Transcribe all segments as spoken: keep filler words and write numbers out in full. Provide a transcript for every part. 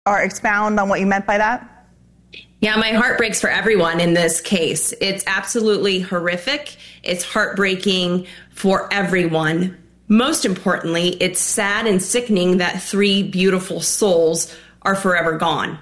or expound on what you meant by that? Yeah, my heart breaks for everyone in this case. It's absolutely horrific. It's heartbreaking for everyone. Most importantly, it's sad and sickening that three beautiful souls are forever gone.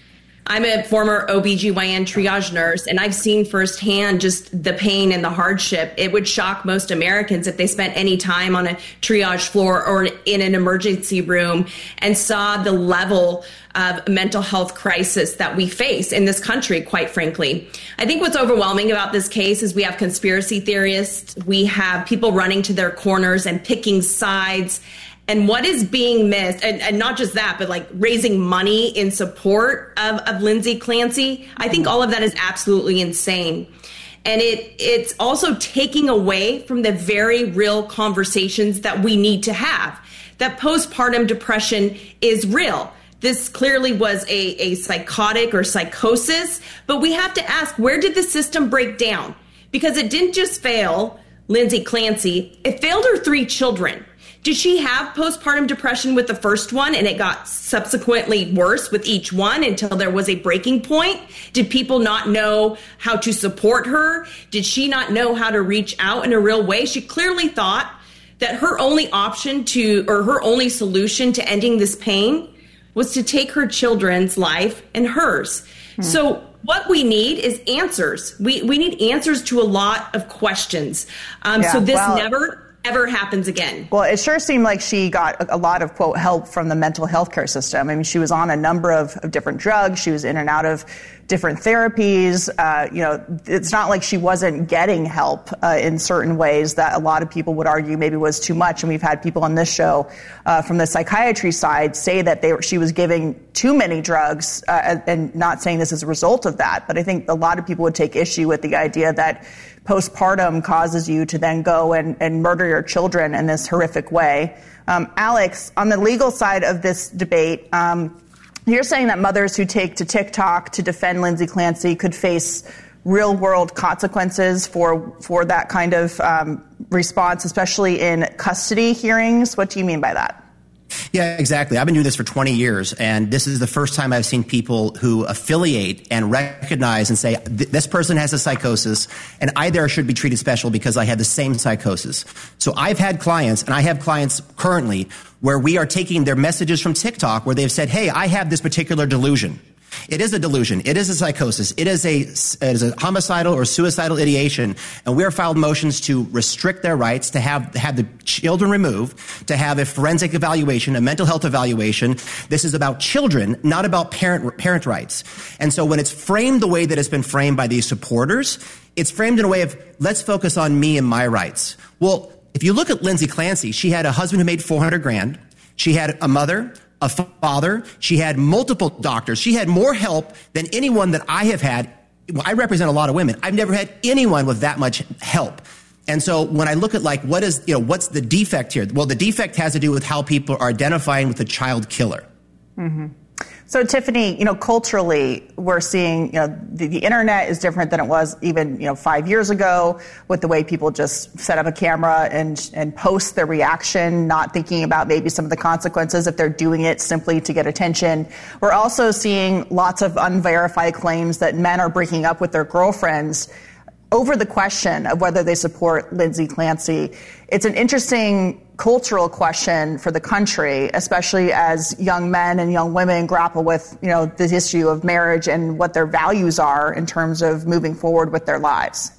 I'm a former O B G Y N triage nurse, and I've seen firsthand just the pain and the hardship. It would shock most Americans if they spent any time on a triage floor or in an emergency room and saw the level of mental health crisis that we face in this country, quite frankly. I think what's overwhelming about this case is we have conspiracy theorists, we have people running to their corners and picking sides. And what is being missed, and, and not just that, but like raising money in support of, of Lindsay Clancy, I think all of that is absolutely insane. And it it's also taking away from the very real conversations that we need to have, that postpartum depression is real. This clearly was a, a psychotic or psychosis, but we have to ask, where did the system break down? Because it didn't just fail Lindsay Clancy, it failed her three children. Did she have postpartum depression with the first one and it got subsequently worse with each one until there was a breaking point? Did people not know how to support her? Did she not know how to reach out in a real way? She clearly thought that her only option to, or her only solution to ending this pain was to take her children's life and hers. Hmm. So what we need is answers. We we need answers to a lot of questions. Um, yeah, so this well, never ever happens again. Well, it sure seemed like she got a lot of, quote, help from the mental health care system. I mean, she was on a number of, of different drugs. She was in and out of different therapies. Uh, you know, it's not like she wasn't getting help uh, in certain ways that a lot of people would argue maybe was too much. And we've had people on this show uh, from the psychiatry side say that they were, she was giving too many drugs uh, and not saying this as a result of that. But I think a lot of people would take issue with the idea that postpartum causes you to then go and, and murder your children in this horrific way. Um, Alex, on the legal side of this debate, um, you're saying that mothers who take to TikTok to defend Lindsay Clancy could face real-world consequences for for that kind of um, response, especially in custody hearings. What do you mean by that? Yeah, exactly. I've been doing this for twenty years, and this is the first time I've seen people who affiliate and recognize and say, this person has a psychosis, and I there should be treated special because I had the same psychosis. So I've had clients, and I have clients currently, where we are taking their messages from TikTok where they've said, hey, I have this particular delusion. It is a delusion. It is a psychosis. It is a, it is a homicidal or suicidal ideation. And we are filed motions to restrict their rights, to have, have the children removed, to have a forensic evaluation, a mental health evaluation. This is about children, not about parent, parent rights. And so when it's framed the way that it's been framed by these supporters, it's framed in a way of, let's focus on me and my rights. Well, if you look at Lindsay Clancy, she had a husband who made four hundred grand. She had a mother, a father. She had multiple doctors. She had more help than anyone that I have had. I represent a lot of women. I've never had anyone with that much help. And so when I look at like, what is, you know, what's the defect here? Well, the defect has to do with how people are identifying with a child killer. Mm-hmm. So, Tiffany, you know, culturally, we're seeing, you know, the, the internet is different than it was even, you know, five years ago with the way people just set up a camera and, and post their reaction, not thinking about maybe some of the consequences if they're doing it simply to get attention. We're also seeing lots of unverified claims that men are breaking up with their girlfriends over the question of whether they support Lindsay Clancy. It's an interesting cultural question for the country, especially as young men and young women grapple with, you know, this issue of marriage and what their values are in terms of moving forward with their lives.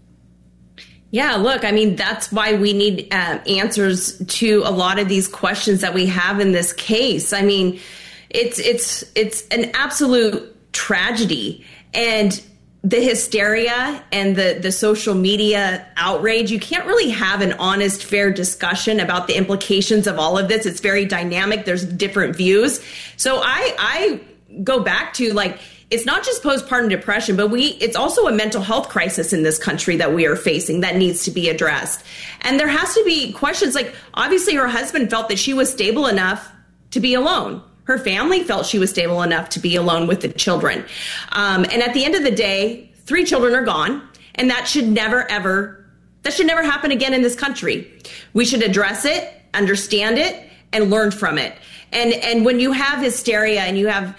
Yeah, look, I mean, that's why we need uh, answers to a lot of these questions that we have in this case. I mean, it's it's it's an absolute tragedy. And the hysteria and the, the social media outrage, you can't really have an honest, fair discussion about the implications of all of this. It's very dynamic. There's different views. So I, I go back to, like, it's not just postpartum depression, but we it's also a mental health crisis in this country that we are facing that needs to be addressed. And there has to be questions like, obviously her husband felt that she was stable enough to be alone. Her family felt she was stable enough to be alone with the children. Um, and at the end of the day, three children are gone. And that should never, ever, that should never happen again in this country. We should address it, understand it, and learn from it. And and when you have hysteria and you have